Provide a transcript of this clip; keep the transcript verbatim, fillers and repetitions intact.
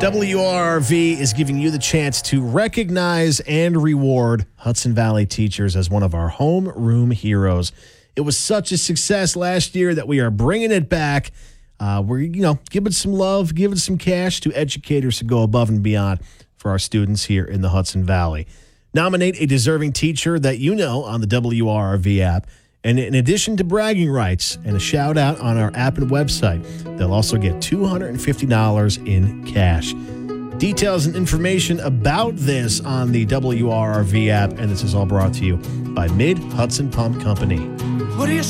W R R V is giving you the chance to recognize and reward Hudson Valley teachers as one of our homeroom heroes. It was such a success last year that we are bringing it back. Uh, we're, you know, giving some love, giving some cash to educators to go above and beyond for our students here in the Hudson Valley. Nominate a deserving teacher that you know on the W R R V app. And in addition to bragging rights and a shout out on our app and website, they'll also get two hundred fifty dollars in cash. Details and information about this on the W R R V app, and this is all brought to you by Mid Hudson Pump Company. What do you